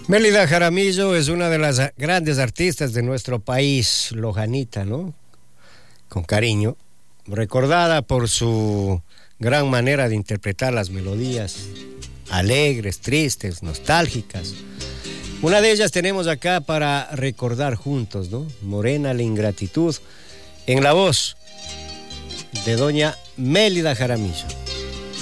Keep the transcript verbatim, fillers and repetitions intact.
Mélida Jaramillo es una de las grandes artistas de nuestro país, lojanita, ¿no? Con cariño, recordada por su gran manera de interpretar las melodías, alegres, tristes, nostálgicas. Una de ellas tenemos acá para recordar juntos, ¿no? Morena la ingratitud, en la voz de doña Mélida Jaramillo.